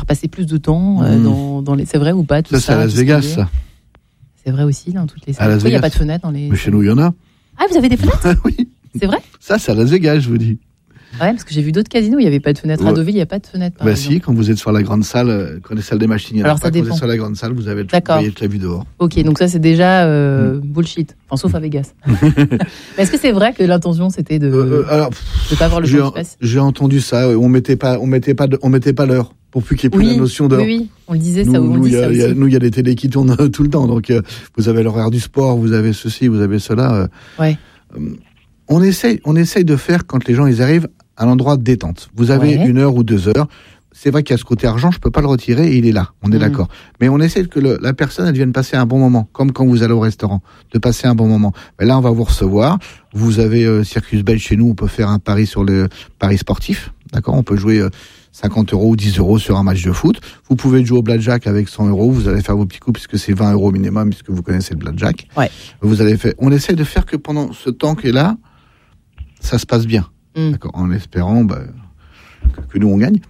passer plus de temps dans les... C'est vrai ou pas tout ça, c'est à Las Vegas, ça. C'est vrai aussi, dans toutes les salles. À Las Pourquoi il n'y a Vegas. pas de fenêtres dans les... Mais chez nous, il y en a. Ah, vous avez des fenêtres? Oui. C'est vrai? Ça, c'est à Las Vegas, je vous dis. Ouais, parce que j'ai vu d'autres casinos où il n'y avait pas de fenêtres. À Deauville, il n'y a pas de fenêtres. Bah si, quand vous êtes sur la grande salle, quand les salles des machines, il y en a Alors, pas. ça Quand vous dépend. êtes sur la grande salle, vous avez toute la vue dehors. Ok, donc ça c'est déjà bullshit. Enfin, sauf à Vegas. Mais est-ce que c'est vrai que l'intention c'était de pas voir le temps qui passe? J'ai entendu ça. On mettait pas l'heure pour plus qu'il n'y ait plus la notion d'heure. Oui, on le disait. Nous, il y a des télés qui tournent tout le temps. Donc vous avez l'horaire du sport, vous avez ceci, vous avez cela. Ouais. On essaye de faire quand les gens ils arrivent à l'endroit de détente. Vous avez 1 heure ou 2 heures. C'est vrai qu'il y a ce côté argent, je peux pas le retirer et il est là. On est d'accord. Mais on essaie que la personne elle vienne passer un bon moment, comme quand vous allez au restaurant, de passer un bon moment. Mais là, on va vous recevoir. Vous avez Circus Belge chez nous, on peut faire un pari sur le pari sportif. D'accord, on peut jouer 50 € ou 10 € sur un match de foot. Vous pouvez jouer au blackjack avec 100 €. Vous allez faire vos petits coups puisque c'est 20 € minimum puisque vous connaissez le blackjack. Ouais. On essaie de faire que pendant ce temps qui est là, ça se passe bien. D'accord, en espérant que nous on gagne.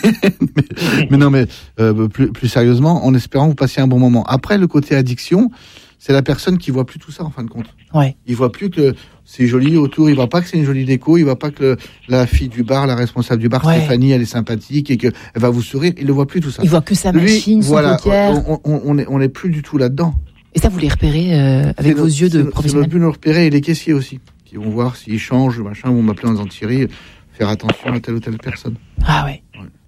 mais plus sérieusement, en espérant que vous passiez un bon moment. Après, le côté addiction, c'est la personne qui voit plus tout ça en fin de compte. Ouais. Il voit plus que c'est joli autour, il voit pas que c'est une jolie déco, il voit pas que la fille du bar, la responsable du bar, Stéphanie, elle est sympathique et qu'elle va vous sourire, il ne voit plus tout ça. Il voit que sa machine, son poker. On n'est plus du tout là-dedans. Et ça, vous les repérez avec vos yeux de professionnel? C'est notre but de le repérer, et les caissiers aussi. Ils vont voir s'ils changent, machin, vont m'appeler en disant Thierry, faire attention à telle ou telle personne. Ah ouais.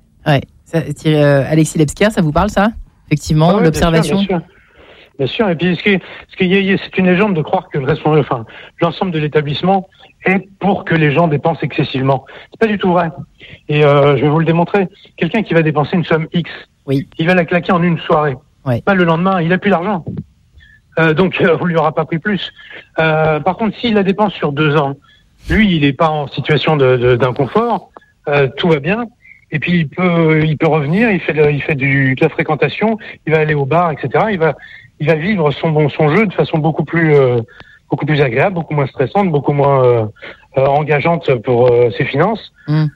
Alexis Lebsker, ça vous parle ça? Effectivement, l'observation. Bien sûr. Et puis c'est une légende de croire que l'ensemble de l'établissement est pour que les gens dépensent excessivement. C'est pas du tout vrai. Et je vais vous le démontrer. Quelqu'un qui va dépenser une somme X, il va la claquer en une soirée. Pas le lendemain, il a plus d'argent. Donc on lui aura pas pris plus. Par contre, s'il la dépense sur 2 ans, lui, il n'est pas en situation d'inconfort, tout va bien. Et puis il peut revenir, il fait de la fréquentation, il va aller au bar, etc. Il va vivre son jeu de façon beaucoup plus agréable, beaucoup moins stressante, beaucoup moins engageante pour ses finances.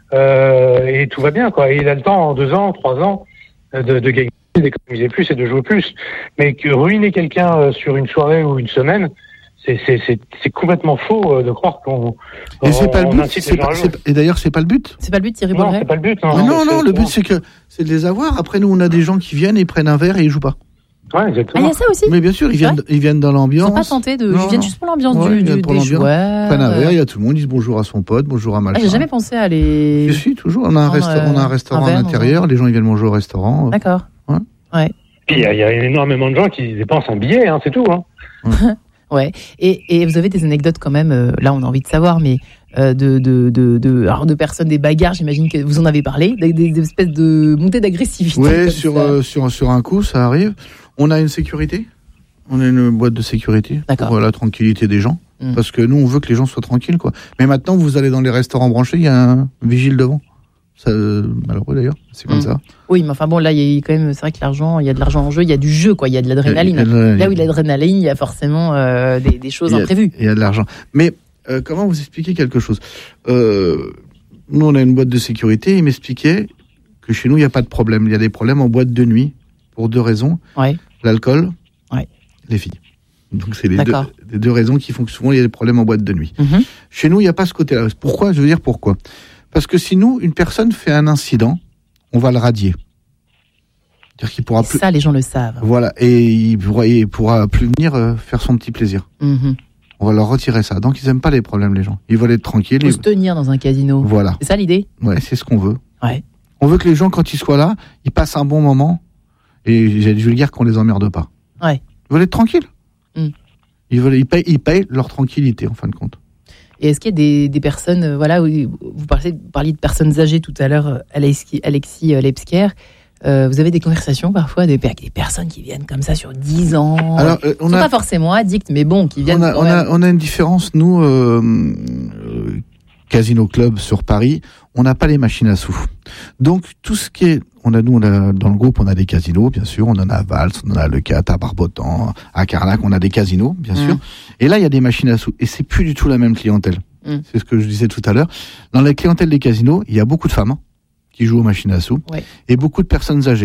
Et tout va bien, quoi. Et il a le temps en 2 ans, 3 ans de gagner, d'économiser plus et de jouer plus. Mais que ruiner quelqu'un sur une soirée ou une semaine, c'est complètement faux de croire qu'on. Et c'est pas le but. Et d'ailleurs, c'est pas le but. C'est pas le but, Thierry Non, Bolloré. c'est pas le but. Non, le but c'est de les avoir. Après, nous, on a des gens qui viennent et ils prennent un verre et ils jouent pas. Ouais, exactement. Ah, il y a ça aussi. Mais bien sûr, ils viennent dans l'ambiance. Ils sont pas tentés ils viennent juste pour l'ambiance des joueurs. Ils prennent un verre, il y a tout le monde, ils disent bonjour à son pote, bonjour à machin. J'ai jamais pensé à aller. Je suis toujours. On a un restaurant à l'intérieur. Les gens ils viennent manger au restaurant. D'accord. Ouais. Puis il y a énormément de gens qui dépensent en billets, c'est tout. Ouais. Et vous avez des anecdotes quand même. Là, on a envie de savoir, mais de personnes, des bagarres. J'imagine que vous en avez parlé, des espèces de montées d'agressivité. Ouais, sur un coup, ça arrive. On a une sécurité. On a une boîte de sécurité pour la tranquillité des gens. Parce que nous, on veut que les gens soient tranquilles, quoi. Mais maintenant, vous allez dans les restaurants branchés, il y a un vigile devant. Ça, malheureux d'ailleurs, c'est comme ça. Oui, mais enfin bon, là, il y a quand même, c'est vrai que l'argent, il y a de l'argent en jeu, il y a du jeu, quoi, il y a de l'adrénaline. Là où il y a de l'adrénaline, il y a forcément des choses imprévues. Il y a de l'argent. Mais comment vous expliquer quelque chose? Nous, on a une boîte de sécurité. Il m'expliquait que chez nous, il n'y a pas de problème. Il y a des problèmes en boîte de nuit pour 2 raisons. L'alcool, les filles. Donc, c'est les 2 raisons qui font que souvent, il y a des problèmes en boîte de nuit. Chez nous, il n'y a pas ce côté-là. Pourquoi? Je veux dire pourquoi. Parce que si nous, une personne fait un incident, on va le radier. C'est-à-dire qu'il pourra plus. Ça, les gens le savent. Voilà. Et il pourra plus venir faire son petit plaisir. On va leur retirer ça. Donc, ils n'aiment pas les problèmes, les gens. Ils veulent être tranquilles. Il faut se tenir dans un casino. Voilà. C'est ça l'idée? Ouais, c'est ce qu'on veut. Ouais. On veut que les gens, quand ils soient là, ils passent un bon moment. Et je veux dire qu'on les emmerde pas. Ouais. Ils veulent être tranquilles. Ils payent leur tranquillité, en fin de compte. Et est-ce qu'il y a des personnes, vous parliez de personnes âgées tout à l'heure, Alexis Lebsker, vous avez des conversations parfois avec des personnes qui viennent comme ça sur 10 ans, alors, qui ne sont pas forcément addicts, mais bon, qui viennent... On a une différence, nous, Casino Club sur Paris, on n'a pas les machines à sous. Donc, tout ce qui est... dans le groupe, on a des casinos, bien sûr. On en a à Vals, on en a à Leucate, à Barbotan, à Carnac, on a des casinos, bien sûr. Et là, il y a des machines à sous. Et c'est plus du tout la même clientèle. C'est ce que je disais tout à l'heure. Dans la clientèle des casinos, il y a beaucoup de femmes qui jouent aux machines à sous et beaucoup de personnes âgées.